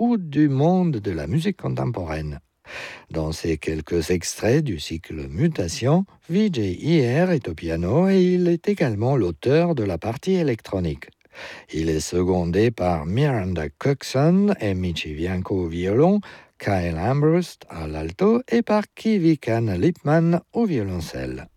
ou du monde de la musique contemporaine. Dans ces quelques extraits du cycle Mutation, Vijay Iyer est au piano et il est également l'auteur de la partie électronique. Il est secondé par Miranda Coxon et Michi Bianco au violon, Kyle Ambrose à l'alto et par Kivikan Lipman au violoncelle.